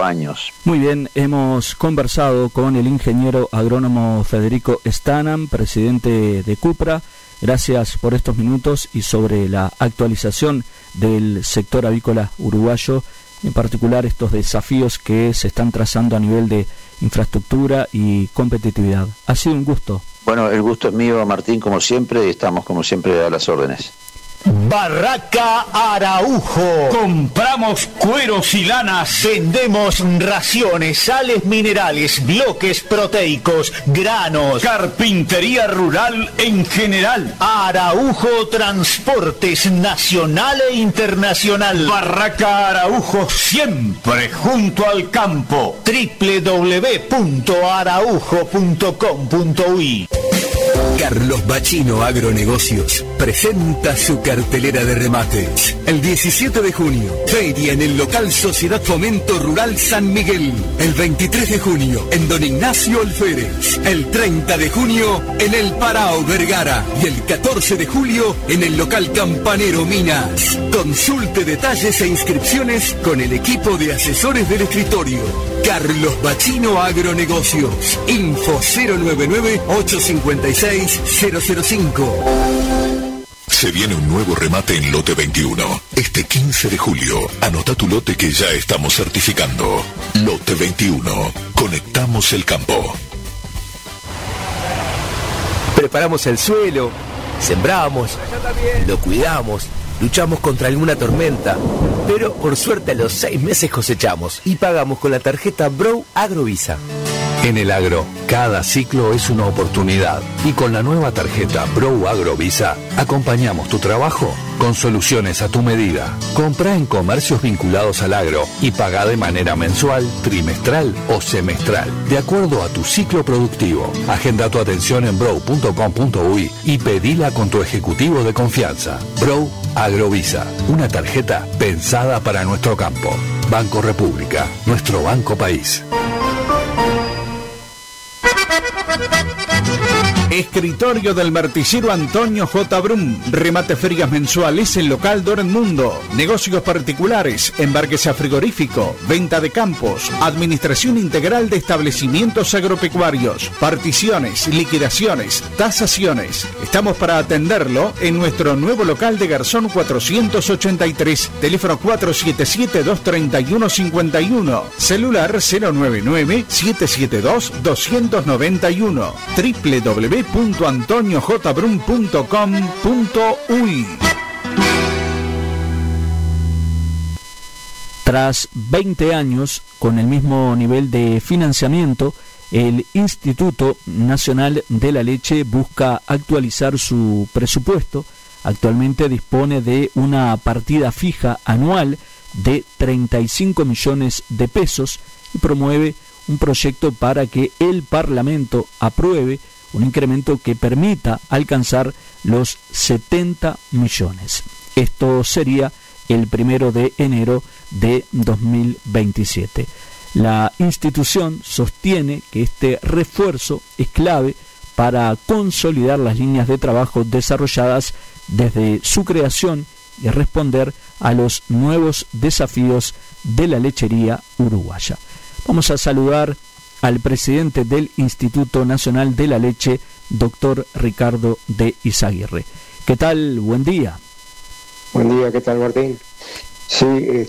5 años. Muy bien, hemos conversado con el ingeniero agrónomo Federico Stanam, presidente de Cupra. Gracias por estos minutos y sobre la actualización del sector avícola uruguayo, en particular estos desafíos que se están trazando a nivel de infraestructura y competitividad. Ha sido un gusto. Bueno, el gusto es mío, Martín, como siempre, y estamos como siempre a las órdenes. Barraca Araujo. Compramos cueros y lanas. Vendemos raciones, sales minerales, bloques proteicos, granos. Carpintería rural en general. Araujo Transportes Nacional e Internacional. Barraca Araujo, siempre junto al campo. www.araujo.com.uy. Carlos Bachino Agronegocios presenta su cartelera de remates. El 17 de junio, feria en el local Sociedad Fomento Rural San Miguel. El 23 de junio, en Don Ignacio Alférez. El 30 de junio, en el Parao Vergara. Y el 14 de julio, en el local Campanero Minas. Consulte detalles e inscripciones con el equipo de asesores del escritorio. Carlos Bachino Agronegocios. Info 099-856-005. Se viene un nuevo remate en lote 21. Este 15 de julio, anota tu lote que ya estamos certificando. Lote 21. Conectamos el campo. Preparamos el suelo, sembramos, lo cuidamos, luchamos contra alguna tormenta, pero por suerte a los 6 meses cosechamos y pagamos con la tarjeta Brow Agrovisa. En el agro, cada ciclo es una oportunidad y con la nueva tarjeta Brow Agrovisa acompañamos tu trabajo con soluciones a tu medida. Compra en comercios vinculados al agro y paga de manera mensual, trimestral o semestral, de acuerdo a tu ciclo productivo. Agenda tu atención en brow.com.uy y pedila con tu ejecutivo de confianza. Brow Agrovisa, una tarjeta pensada para nuestro campo. Banco República, nuestro banco país. Escritorio del martillero Antonio J. Brum. Remate ferias mensuales en local Dorenmundo. Negocios particulares, embarques a frigorífico, venta de campos, administración integral de establecimientos agropecuarios, particiones, liquidaciones, tasaciones. Estamos para atenderlo en nuestro nuevo local de Garzón 483. Teléfono 477-231-51. Celular 099-772-291. www.antoniojbrum.com.uy. Tras 20 años con el mismo nivel de financiamiento, el Instituto Nacional de la Leche busca actualizar su presupuesto. Actualmente dispone de una partida fija anual de 35 millones de pesos y promueve un proyecto para que el Parlamento apruebe un incremento que permita alcanzar los 70 millones. Esto sería el 1 de enero de 2027. La institución sostiene que este refuerzo es clave para consolidar las líneas de trabajo desarrolladas desde su creación y responder a los nuevos desafíos de la lechería uruguaya. Vamos a saludar al presidente del Instituto Nacional de la Leche, doctor Ricardo de Izaguirre. ¿Qué tal? Buen día. Buen día, ¿qué tal, Martín? Sí,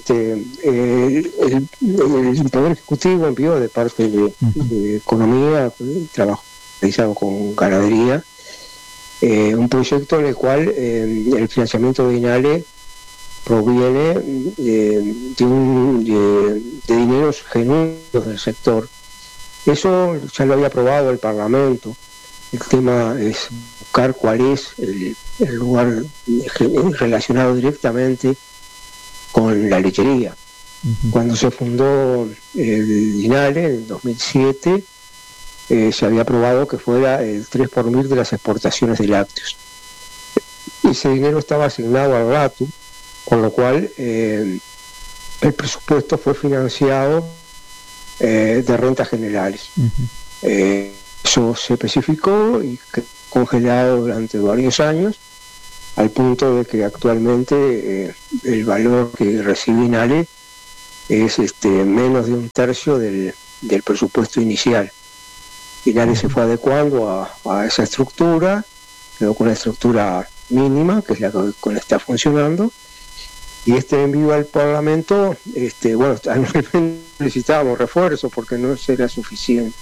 el Poder Ejecutivo envió de parte de Economía, trabajo realizado con ganadería, un proyecto en el cual el financiamiento de INALE proviene de dineros genuinos del sector. Eso ya lo había aprobado el Parlamento. El tema es buscar cuál es el lugar relacionado directamente con la lechería. Cuando se fundó el INALE en 2007, se había aprobado que fuera el 3 por mil de las exportaciones de lácteos. Ese dinero estaba asignado al RATU, con lo cual el presupuesto fue financiado de rentas generales. Eso se especificó y congelado durante varios años, al punto de que actualmente el valor que recibe INALE es menos de un tercio del presupuesto inicial. INALE se fue adecuando a esa estructura, quedó con una estructura mínima, que es la que está funcionando, y este envío al Parlamento, necesitábamos refuerzo porque no será suficiente.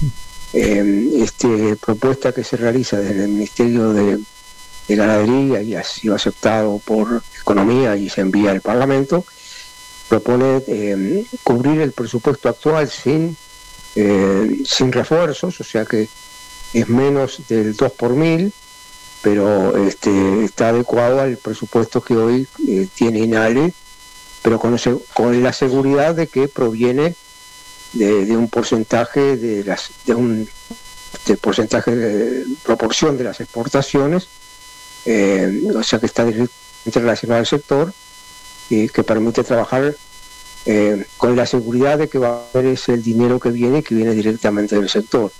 Propuesta que se realiza desde el Ministerio de Ganadería y ha sido aceptado por Economía y se envía al Parlamento, propone cubrir el presupuesto actual sin refuerzos, o sea que es menos del 2 por 1000, pero está adecuado al presupuesto que hoy tiene INALE, pero con la seguridad de que proviene de un porcentaje proporción de las exportaciones, o sea que está directamente relacionado al sector y que permite trabajar con la seguridad de que va a haber el dinero que viene directamente del sector.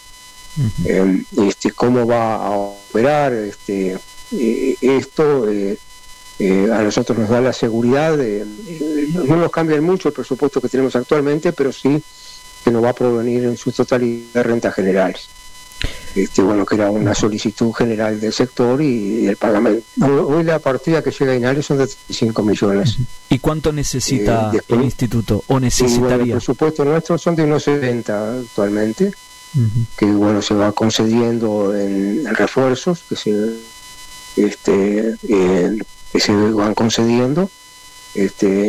Cómo va a operar esto, a nosotros nos da la seguridad no nos cambia mucho el presupuesto que tenemos actualmente, pero sí que nos va a provenir en su totalidad de rentas generales, que era una solicitud general del sector y del Parlamento. Hoy la partida que llega a INALE son de 35 millones. ¿Y cuánto necesita el instituto o necesitaría? El presupuesto nuestro son de unos 70 actualmente, que se va concediendo en refuerzos que se van concediendo, y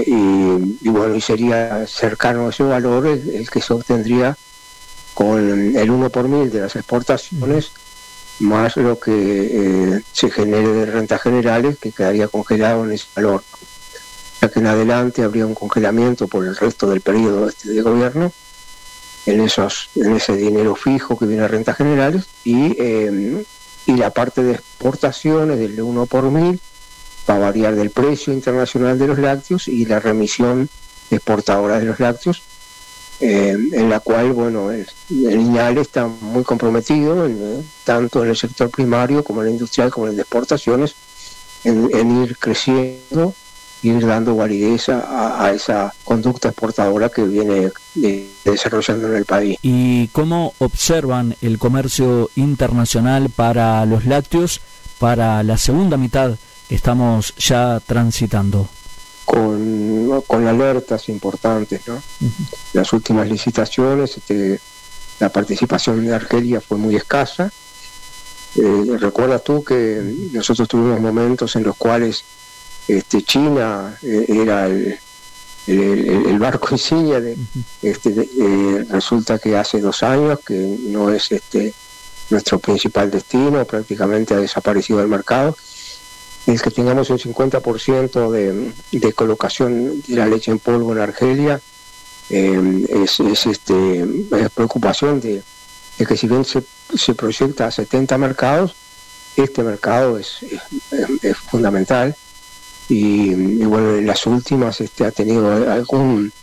sería cercano a ese valor el que se obtendría con el 1 por 1000 de las exportaciones, más lo que se genere de rentas generales, que quedaría congelado en ese valor. O sea que en adelante habría un congelamiento por el resto del periodo de gobierno en ese dinero fijo que viene a rentas generales, y la parte de exportaciones del 1 por 1000 va a variar del precio internacional de los lácteos y la remisión exportadora de los lácteos, en la cual el INALE está muy comprometido tanto en el sector primario como en el industrial como en el de exportaciones, en ir creciendo, ir dando validez a esa conducta exportadora que viene desarrollando en el país. ¿Y cómo observan el comercio internacional para los lácteos para la segunda mitad que estamos ya transitando? Con alertas importantes, ¿no? Las últimas licitaciones, la participación de Argelia fue muy escasa. Recuerdas tú que nosotros tuvimos momentos en los cuales China era el barco insignia resulta que hace 2 años que no es nuestro principal destino, prácticamente ha desaparecido del mercado. El que tengamos un 50% de colocación de la leche en polvo en Argelia es preocupación de que si bien se proyecta a 70 mercados, este mercado es fundamental. Y en las últimas ha tenido algún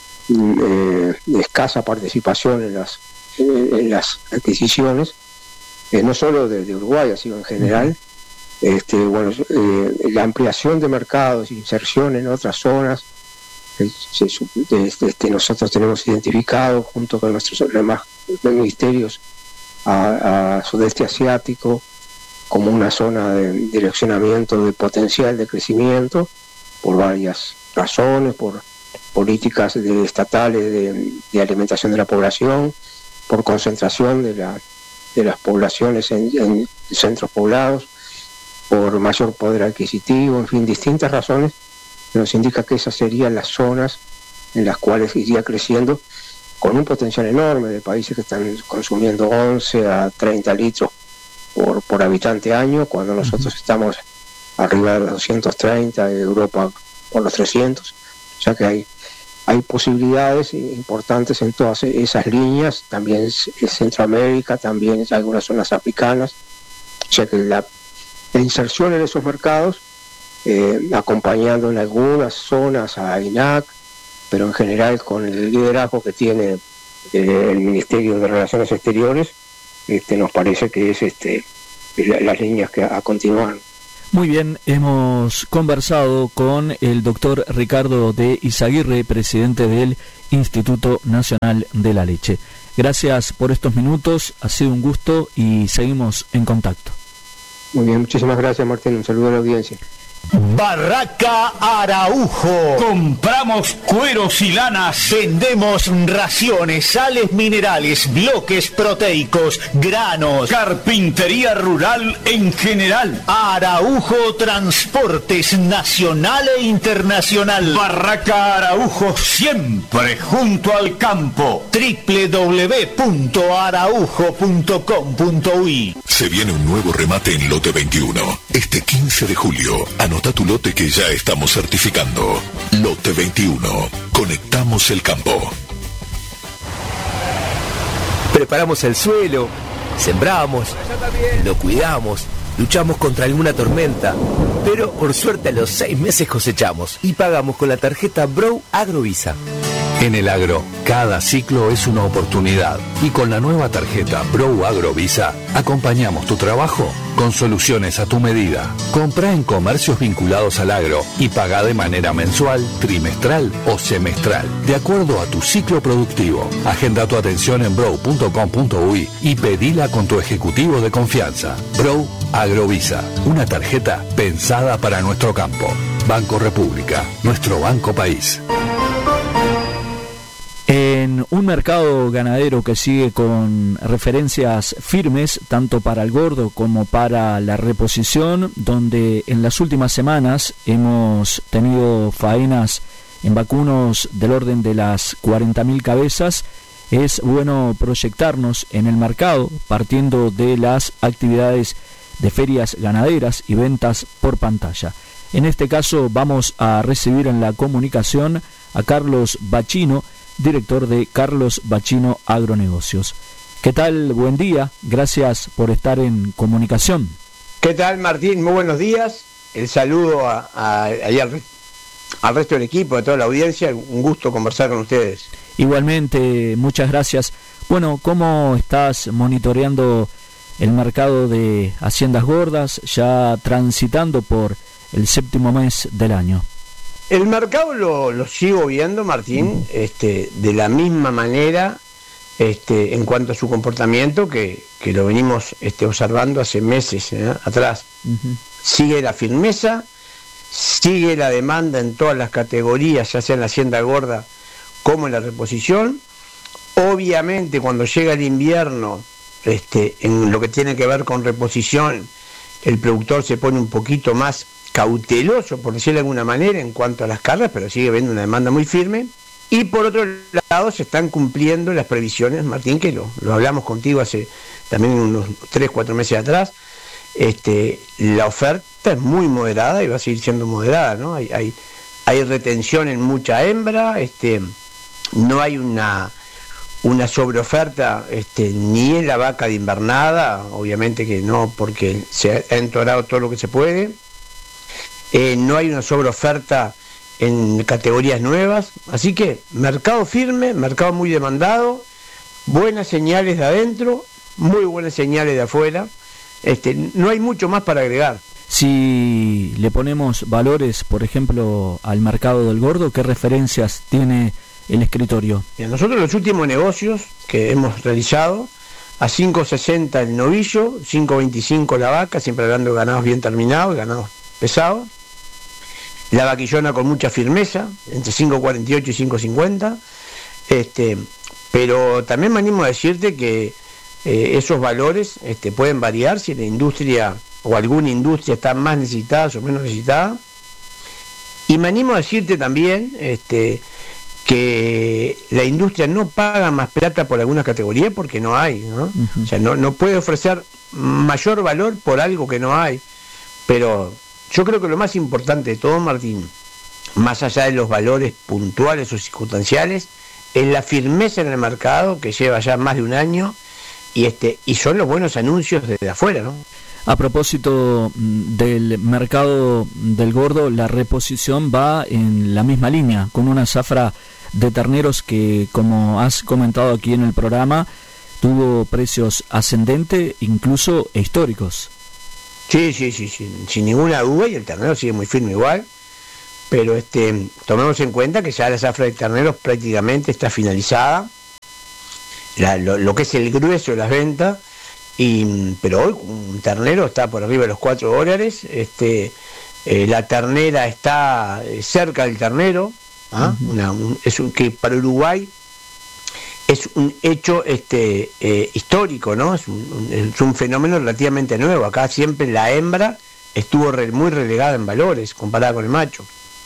escasa participación en las adquisiciones, no solo de Uruguay, sino en general. La ampliación de mercados, inserción en otras zonas, nosotros tenemos identificado junto con nuestros demás ministerios a sudeste asiático como una zona de direccionamiento de potencial de crecimiento por varias razones, por políticas estatales de alimentación de la población, por concentración de las poblaciones en centros poblados, por mayor poder adquisitivo, en fin, distintas razones que nos indica que esas serían las zonas en las cuales iría creciendo, con un potencial enorme de países que están consumiendo 11 a 30 litros por habitante año, cuando nosotros estamos arriba de los 230, Europa por los 300, o sea que hay posibilidades importantes en todas esas líneas, también es Centroamérica, también es algunas zonas africanas, o sea que la inserción en esos mercados, acompañando en algunas zonas a INAC, pero en general con el liderazgo que tiene el Ministerio de Relaciones Exteriores, nos parece que es las líneas que a continuar. Muy bien, hemos conversado con el doctor Ricardo de Izaguirre, presidente del Instituto Nacional de la Leche. Gracias por estos minutos, ha sido un gusto y seguimos en contacto. Muy bien, muchísimas gracias, Martín. Un saludo a la audiencia. Barraca Araujo. Compramos cueros y lanas. Vendemos raciones, sales minerales, bloques proteicos, granos. Carpintería rural en general. Araujo Transportes nacional e internacional. Barraca Araujo siempre junto al campo. www.araujo.com.uy. Se viene un nuevo remate en lote 21. Este 15 de julio. Anota tu lote que ya estamos certificando. Lote 21. Conectamos el campo. Preparamos el suelo, sembramos, lo cuidamos, luchamos contra alguna tormenta, pero por suerte a los 6 meses cosechamos y pagamos con la tarjeta Brow Agrovisa. En el agro, cada ciclo es una oportunidad y con la nueva tarjeta Brow Agrovisa acompañamos tu trabajo con soluciones a tu medida. Comprá en comercios vinculados al agro y pagá de manera mensual, trimestral o semestral, de acuerdo a tu ciclo productivo. Agenda tu atención en brow.com.uy y pedila con tu ejecutivo de confianza. Brow Agrovisa, una tarjeta pensada para nuestro campo. Banco República, nuestro banco país. En un mercado ganadero que sigue con referencias firmes, tanto para el gordo como para la reposición, donde en las últimas semanas hemos tenido faenas en vacunos del orden de las 40.000 cabezas, es bueno proyectarnos en el mercado partiendo de las actividades de ferias ganaderas y ventas por pantalla. En este caso vamos a recibir en la comunicación a Carlos Bachino, director de Carlos Bachino Agronegocios. ¿Qué tal? Buen día, gracias por estar en comunicación. ¿Qué tal, Martín? Muy buenos días. El saludo al resto del equipo, a toda la audiencia. Un gusto conversar con ustedes. Igualmente, muchas gracias. Bueno, ¿cómo estás monitoreando el mercado de haciendas gordas, ya transitando por el 7º mes del año? El mercado lo sigo viendo, Martín, de la misma manera en cuanto a su comportamiento que lo venimos observando hace meses atrás. Sigue la firmeza, sigue la demanda en todas las categorías, ya sea en la hacienda gorda como en la reposición. Obviamente cuando llega el invierno, en lo que tiene que ver con reposición, el productor se pone un poquito más cauteloso, por decirlo de alguna manera, en cuanto a las cargas, pero sigue habiendo una demanda muy firme. Y por otro lado se están cumpliendo las previsiones, Martín, que lo hablamos contigo hace también unos 3-4 meses atrás. La oferta es muy moderada y va a seguir siendo moderada, ¿no? Hay retención en mucha hembra, no hay una sobreoferta ni en la vaca de invernada, obviamente que no, porque se ha entorado todo lo que se puede. No hay una sobreoferta en categorías nuevas, así que mercado firme, mercado muy demandado, buenas señales de adentro, muy buenas señales de afuera. No hay mucho más para agregar. Si le ponemos valores, por ejemplo, al mercado del gordo, ¿qué referencias tiene el escritorio? Nosotros los últimos negocios que hemos realizado, a 5.60 el novillo, 5.25 la vaca, siempre hablando de ganados bien terminados, ganados pesados. La vaquillona con mucha firmeza, entre 5.48 y 5.50. Pero también me animo a decirte que esos valores pueden variar si la industria o alguna industria está más necesitada o menos necesitada. Y me animo a decirte también que la industria no paga más plata por alguna categoría porque no hay, ¿no? O sea, no puede ofrecer mayor valor por algo que no hay. Pero yo creo que lo más importante de todo, Martín, más allá de los valores puntuales o circunstanciales, es la firmeza en el mercado que lleva ya más de un año y son los buenos anuncios desde afuera, ¿no? A propósito del mercado del gordo, la reposición va en la misma línea, con una zafra de terneros que, como has comentado aquí en el programa, tuvo precios ascendentes, incluso históricos. Sí, sin ninguna duda, y el ternero sigue muy firme igual, pero tomemos en cuenta que ya la zafra de terneros prácticamente está finalizada, lo que es el grueso de las ventas, pero hoy un ternero está por arriba de los $4, la ternera está cerca del ternero, que para Uruguay es un hecho histórico, ¿no? Es un fenómeno relativamente nuevo. Acá siempre la hembra estuvo muy relegada en valores comparada con el macho.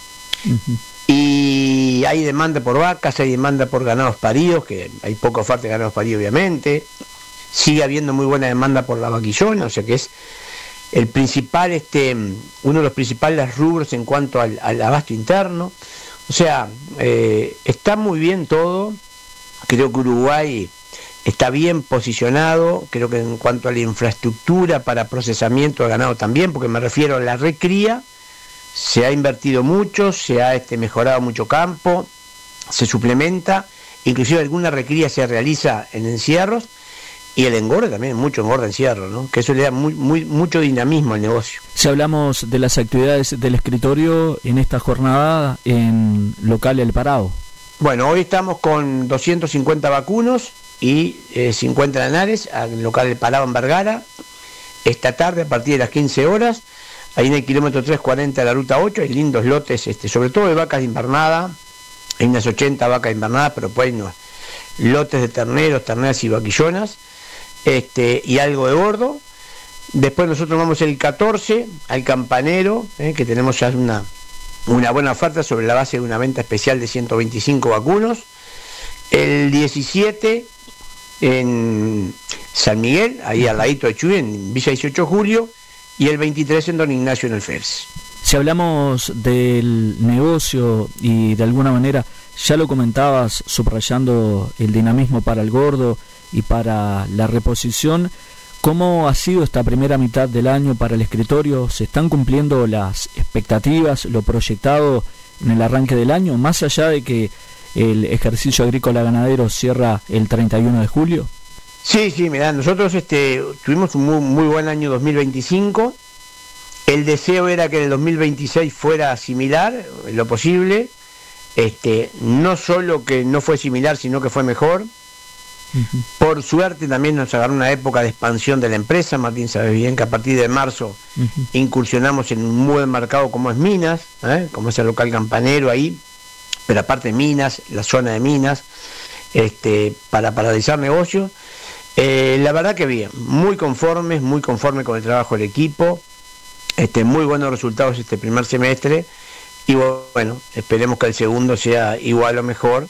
Y hay demanda por vacas, hay demanda por ganados paridos, que hay poca oferta de ganados paridos obviamente. Sigue habiendo muy buena demanda por la vaquillona, o sea que es el principal, uno de los principales rubros en cuanto al abasto interno. O sea, está muy bien todo. Creo que Uruguay está bien posicionado, creo que en cuanto a la infraestructura para procesamiento de ganado también, porque me refiero a la recría, se ha invertido mucho, se ha mejorado mucho campo, se suplementa, inclusive alguna recría se realiza en encierros, y el engorde también, mucho engorde encierro, ¿no? Que eso le da mucho dinamismo al negocio. Si hablamos de las actividades del escritorio en esta jornada en local El Parado. Bueno, hoy estamos con 250 vacunos y 50 lanares, al local El Parado en Vergara. Esta tarde, a partir de las 15 horas, ahí en el kilómetro 340 de la ruta 8, hay lindos lotes, sobre todo de vacas de invernada, hay unas 80 vacas de invernada, pero pues hay unos lotes de terneros, terneras y vaquillonas, y algo de gordo. Después nosotros vamos el 14 al Campanero, que tenemos ya una buena oferta sobre la base de una venta especial de 125 vacunos. El 17 en San Miguel, ahí al ladito de Chuy, en Villa 18 de Julio, y el 23 en Don Ignacio en el Fers. Si hablamos del negocio y de alguna manera ya lo comentabas, subrayando el dinamismo para el gordo y para la reposición, ¿cómo ha sido esta primera mitad del año para el escritorio? ¿Se están cumpliendo las expectativas, lo proyectado en el arranque del año, más allá de que el ejercicio agrícola ganadero cierra el 31 de julio? Sí, mirá, nosotros tuvimos un muy buen año 2025. El deseo era que el 2026 fuera similar, en lo posible. No solo que no fue similar, sino que fue mejor. Por suerte también nos agarró una época de expansión de la empresa. Martín sabe bien que a partir de marzo incursionamos en un buen mercado como es Minas, como es el local Campanero ahí, pero aparte Minas, la zona de Minas, para realizar negocios. La verdad que bien, muy conforme con el trabajo del equipo, muy buenos resultados este primer semestre, y bueno, esperemos que el segundo sea igual o mejor,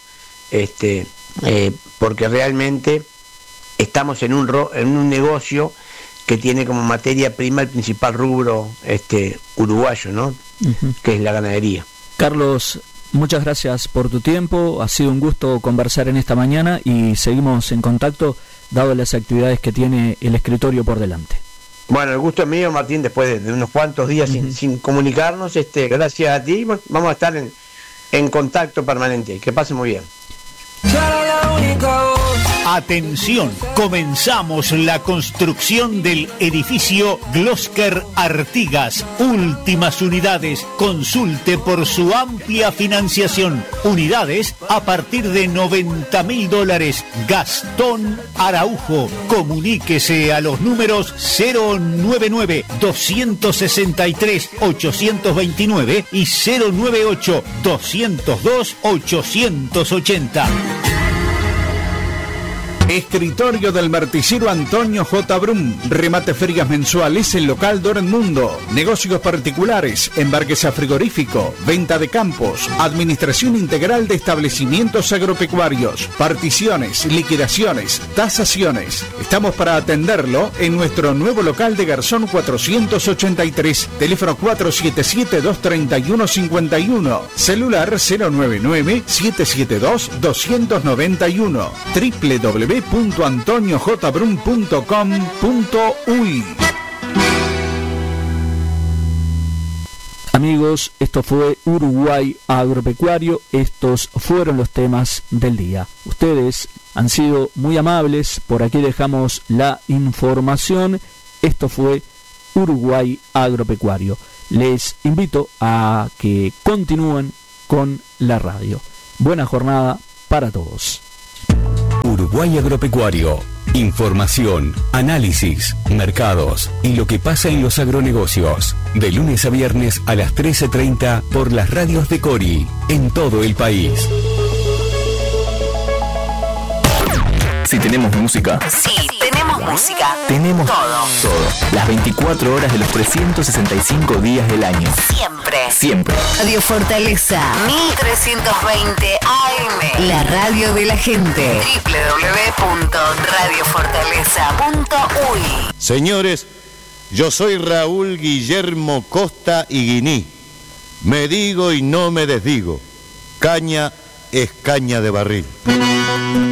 porque realmente estamos en un negocio que tiene como materia prima el principal rubro uruguayo, ¿no? Que es la ganadería. Carlos, muchas gracias por tu tiempo, ha sido un gusto conversar en esta mañana y seguimos en contacto dado las actividades que tiene el escritorio por delante. Bueno, el gusto es mío, Martín, después de unos cuantos días sin comunicarnos, gracias a ti, vamos a estar en contacto permanente. Que pase muy bien. Atención, comenzamos la construcción del edificio Glosker Artigas. Últimas unidades, consulte por su amplia financiación. Unidades a partir de $90.000. Gastón Araujo. Comuníquese a los números 099-263-829 y 098-202-880. Escritorio del Martillero Antonio J. Brum. Remate ferias mensuales en local Dortmundo. Negocios particulares, embarques a frigorífico, venta de campos, administración integral de establecimientos agropecuarios, particiones, liquidaciones, tasaciones. Estamos para atenderlo en nuestro nuevo local de Garzón 483. Teléfono 477-231-51. Celular 099-772-291. www.antoniojbrum.com.uy. Amigos, esto fue Uruguay Agropecuario, estos fueron los temas del día. Ustedes han sido muy amables, por aquí dejamos la información. Esto fue Uruguay Agropecuario. Les invito a que continúen con la radio. Buena jornada para todos. Uruguay Agropecuario. Información, análisis, mercados y lo que pasa en los agronegocios. De lunes a viernes a las 13:30 por las radios de Cori, en todo el país. Si tenemos música. Sí, tenemos música. Tenemos todo. Las 24 horas de los 365 días del año. Siempre. Radio Fortaleza 1320 AM. La radio de la gente. www.radiofortaleza.uy. Señores, yo soy Raúl Guillermo Costa Higuiní. Me digo y no me desdigo. Caña es caña de barril.